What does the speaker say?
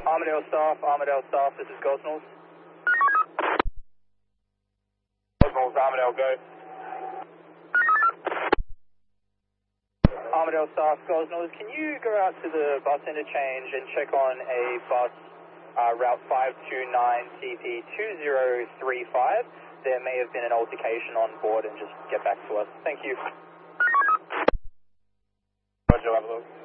Armadale staff, this is Gosnells. Gosnells, Armadale, go. Armadale staff, Gosnells, can you go out to the bus interchange and check on a bus route 529 CP2035? There may have been an altercation on board and just get back to us. Thank you. Roger, have a look.